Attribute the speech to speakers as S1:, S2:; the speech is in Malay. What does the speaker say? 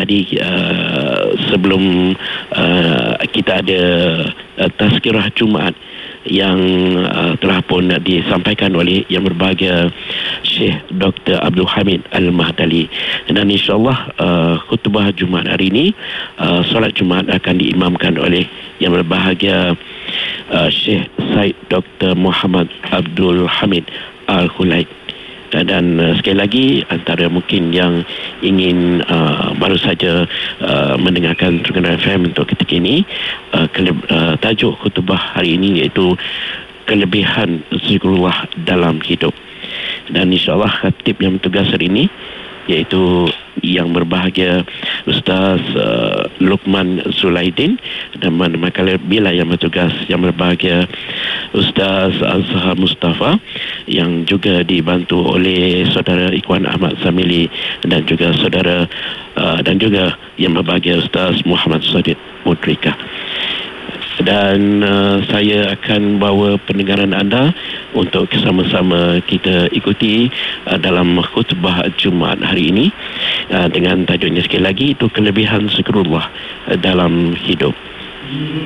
S1: tadi sebelum kita ada tazkirah Jumaat yang telah pun disampaikan oleh Yang Berbahagia Syekh Dr. Abdul Hamid Al-Mahdali, dan insyaAllah khutbah Jumaat hari ini, solat Jumaat akan diimamkan oleh Yang Berbahagia Syekh Said Dr. Muhammad Abdul Hamid Al-Khulaid. Dan sekali lagi, antara mungkin yang ingin baru saja mendengarkan Terengganu FM untuk ketika ini, tajuk khutbah hari ini iaitu kelebihan zikrullah dalam hidup. Dan insyaAllah khatib yang bertugas hari ini iaitu Yang Berbahagia Ustaz Luqman Zulaidin, dan manakala bila yang bertugas Yang Berbahagia Ustaz Azhar Mustafa, yang juga dibantu oleh saudara Ikhwan Ahmad Zamili, dan juga saudara dan juga Yang Berbahagia Ustaz Muhammad Sadiq Mudrika. Dan saya akan bawa pendengaran anda untuk sama-sama kita ikuti dalam khutbah Jumaat hari ini, dengan tajuknya sekali lagi, itu kelebihan zikrullah dalam hidup.